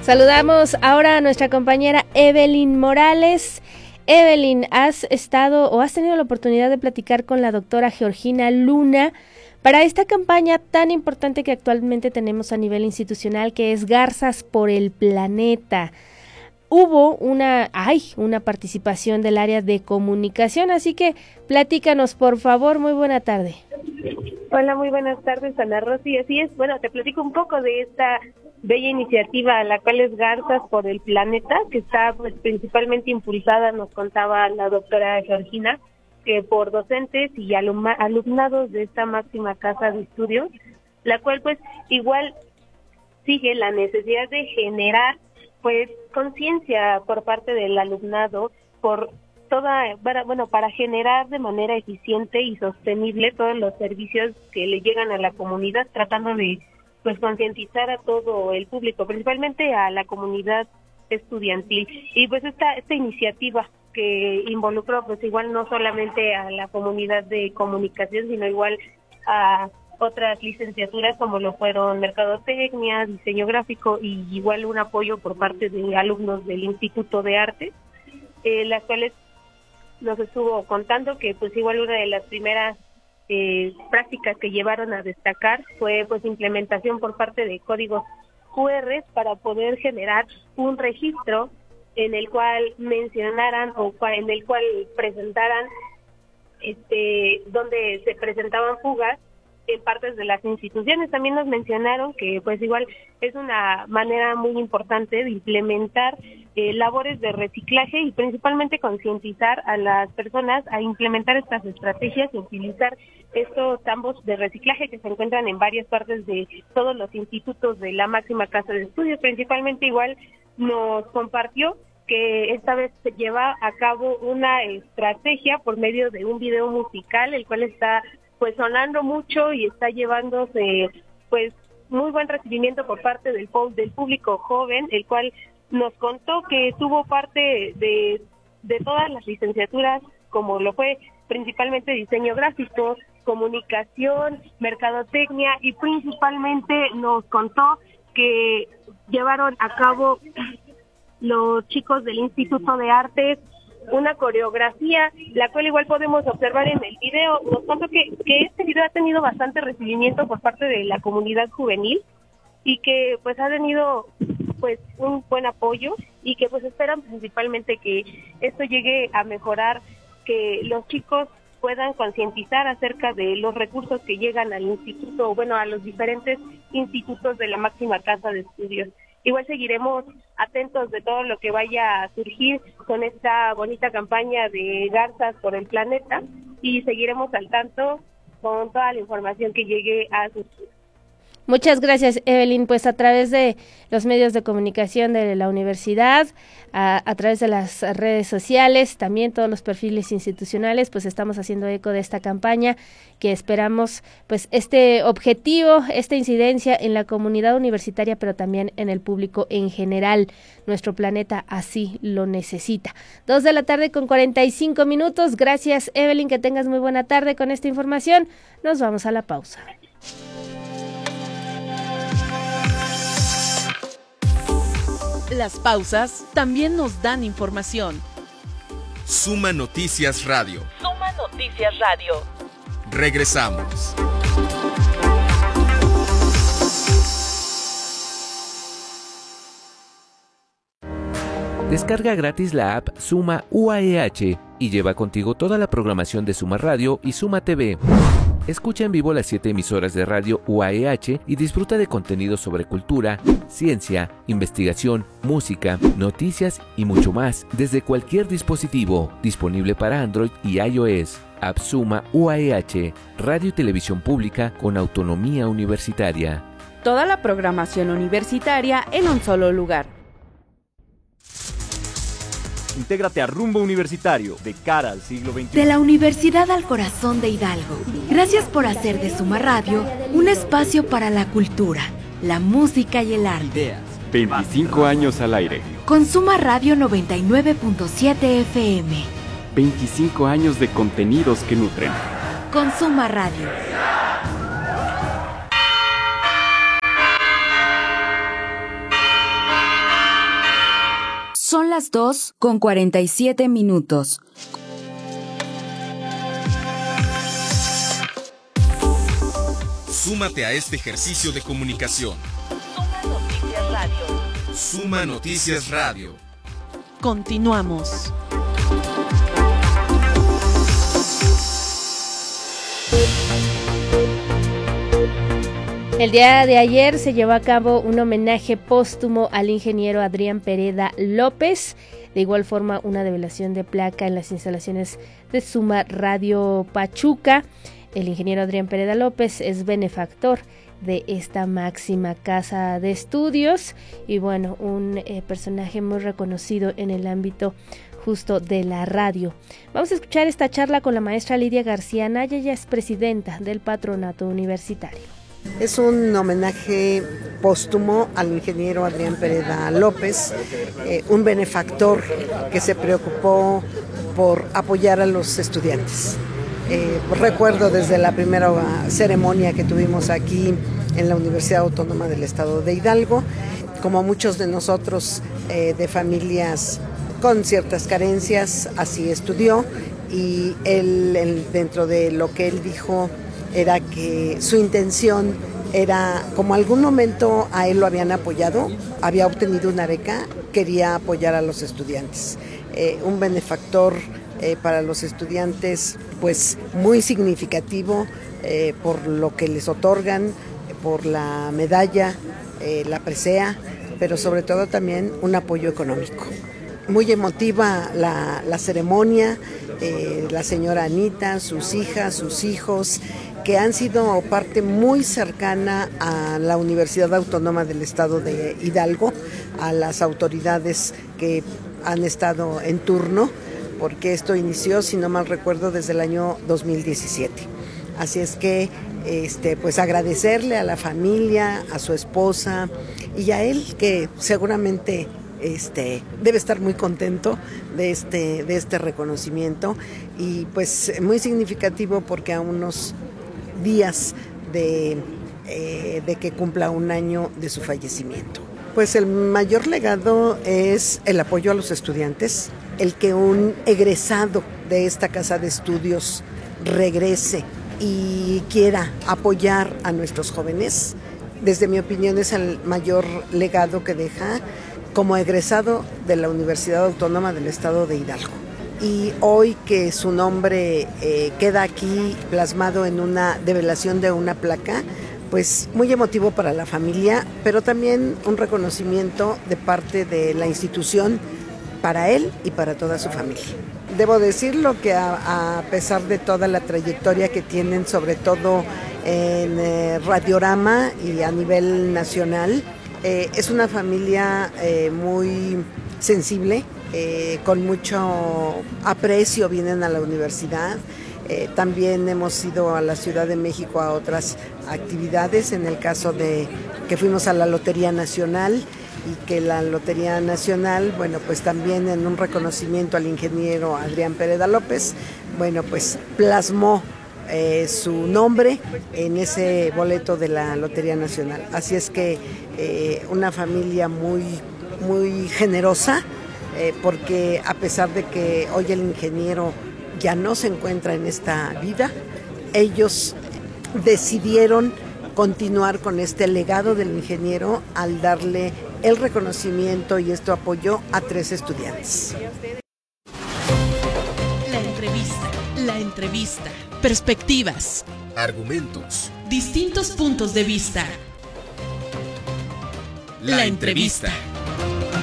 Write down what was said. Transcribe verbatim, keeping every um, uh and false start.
Saludamos ahora a nuestra compañera Evelyn Morales. Evelyn, has estado o has tenido la oportunidad de platicar con la doctora Georgina Luna para esta campaña tan importante que actualmente tenemos a nivel institucional, que es Garzas por el Planeta. Hubo una, hay una participación del área de comunicación, así que platícanos, por favor. Muy buena tarde. Hola, muy buenas tardes, Ana Rosy. Así es, bueno, te platico un poco de esta bella iniciativa, la cual es Garzas por el Planeta, que está pues principalmente impulsada, nos contaba la doctora Georgina, que por docentes y alumna, alumnados de esta máxima casa de estudios, la cual pues igual sigue la necesidad de generar pues conciencia por parte del alumnado por toda, para, bueno, para generar de manera eficiente y sostenible todos los servicios que le llegan a la comunidad, tratando de pues concientizar a todo el público, principalmente a la comunidad estudiantil. Y pues esta esta iniciativa que involucró pues igual no solamente a la comunidad de comunicación, sino igual a otras licenciaturas como lo fueron mercadotecnia, diseño gráfico y igual un apoyo por parte de alumnos del Instituto de Arte, eh, las cuales nos estuvo contando que pues igual una de las primeras eh, prácticas que llevaron a destacar fue pues implementación por parte de códigos cu erre para poder generar un registro en el cual mencionaran o en el cual presentaran este donde se presentaban fugas en partes de las instituciones. También nos mencionaron que pues igual es una manera muy importante de implementar eh, labores de reciclaje y principalmente concientizar a las personas a implementar estas estrategias y utilizar estos tambos de reciclaje que se encuentran en varias partes de todos los institutos de la máxima casa de estudios. Principalmente igual nos compartió que esta vez se lleva a cabo una estrategia por medio de un video musical, el cual está pues sonando mucho y está llevándose pues muy buen recibimiento por parte del, del público joven, el cual nos contó que tuvo parte de, de todas las licenciaturas, como lo fue principalmente diseño gráfico, comunicación, mercadotecnia, y principalmente nos contó que llevaron a cabo los chicos del Instituto de Artes una coreografía, la cual igual podemos observar en el video. Nos contó que, que este video ha tenido bastante recibimiento por parte de la comunidad juvenil y que pues ha tenido pues un buen apoyo y que pues esperan principalmente que esto llegue a mejorar, que los chicos puedan concientizar acerca de los recursos que llegan al instituto, bueno, a los diferentes institutos de la máxima casa de estudios. Igual seguiremos atentos de todo lo que vaya a surgir con esta bonita campaña de Garzas por el Planeta y seguiremos al tanto con toda la información que llegue a surgir. Muchas gracias, Evelyn. Pues a través de los medios de comunicación de la universidad, a, a través de las redes sociales, también todos los perfiles institucionales, pues estamos haciendo eco de esta campaña que esperamos, pues este objetivo, esta incidencia en la comunidad universitaria, pero también en el público en general. Nuestro planeta así lo necesita. Dos de la tarde con cuarenta y cinco minutos. Gracias, Evelyn, que tengas muy buena tarde con esta información. Nos vamos a la pausa. Las pausas también nos dan información. Suma Noticias Radio. Suma Noticias Radio. Regresamos. Descarga gratis la app Suma U A E H y lleva contigo toda la programación de Suma Radio y Suma T V. Escucha en vivo las siete emisoras de radio U A E H y disfruta de contenidos sobre cultura, ciencia, investigación, música, noticias y mucho más desde cualquier dispositivo, disponible para Android y iOS. App Suma U A E H, radio y televisión pública con autonomía universitaria. Toda la programación universitaria en un solo lugar. Intégrate a Rumbo Universitario, de cara al siglo veintiuno. De la Universidad al Corazón de Hidalgo. Gracias por hacer de Suma Radio un espacio para la cultura, la música y el arte. veinticinco años al aire. Con Suma Radio noventa y nueve punto siete F M. veinticinco años de contenidos que nutren. Con Suma Radio. Son las dos con cuarenta y siete minutos. Súmate a este ejercicio de comunicación. Suma Noticias Radio. Suma Noticias Radio. Continuamos. El día de ayer se llevó a cabo un homenaje póstumo al ingeniero Adrián Pereda López. De igual forma, una develación de placa en las instalaciones de Suma Radio Pachuca. El ingeniero Adrián Pereda López es benefactor de esta máxima casa de estudios y bueno, un eh, personaje muy reconocido en el ámbito justo de la radio. Vamos a escuchar esta charla con la maestra Lidia García Naya, ella es presidenta del Patronato Universitario. Es un homenaje póstumo al ingeniero Adrián Pereda López, eh, un benefactor que se preocupó por apoyar a los estudiantes. Eh, recuerdo desde la primera ceremonia que tuvimos aquí en la Universidad Autónoma del Estado de Hidalgo, como muchos de nosotros eh, de familias con ciertas carencias, así estudió y él, él dentro de lo que él dijo era que su intención era, como algún momento a él lo habían apoyado, había obtenido una beca, quería apoyar a los estudiantes. Eh, un benefactor eh, para los estudiantes, pues muy significativo eh, por lo que les otorgan, por la medalla, eh, la presea, pero sobre todo también un apoyo económico. Muy emotiva la, la ceremonia, eh, la señora Anita, sus hijas, sus hijos, que han sido parte muy cercana a la Universidad Autónoma del Estado de Hidalgo, a las autoridades que han estado en turno, porque esto inició, si no mal recuerdo, desde el año dos mil diecisiete. Así es que este, pues agradecerle a la familia, a su esposa y a él, que seguramente Este, debe estar muy contento de este, de este reconocimiento y pues muy significativo porque a unos días de, eh, de que cumpla un año de su fallecimiento. Pues el mayor legado es el apoyo a los estudiantes, el que un egresado de esta casa de estudios regrese y quiera apoyar a nuestros jóvenes. Desde mi opinión es el mayor legado que deja como egresado de la Universidad Autónoma del Estado de Hidalgo. Y hoy que su nombre eh, queda aquí plasmado en una develación de una placa, pues muy emotivo para la familia, pero también un reconocimiento de parte de la institución para él y para toda su familia. Debo decirlo que a, a pesar de toda la trayectoria que tienen, sobre todo en eh, Radiorama y a nivel nacional, Eh, es una familia eh, muy sensible, eh, con mucho aprecio vienen a la universidad. Eh, también hemos ido a la Ciudad de México a otras actividades, en el caso de que fuimos a la Lotería Nacional y que la Lotería Nacional, bueno, pues también en un reconocimiento al ingeniero Adrián Pereda López, bueno, pues plasmó Eh, su nombre en ese boleto de la Lotería Nacional. Así es que eh, una familia muy, muy generosa, eh, porque a pesar de que hoy el ingeniero ya no se encuentra en esta vida, ellos decidieron continuar con este legado del ingeniero al darle el reconocimiento y este apoyo a tres estudiantes. La entrevista, la entrevista. Perspectivas, argumentos, distintos puntos de vista. La, la entrevista. entrevista.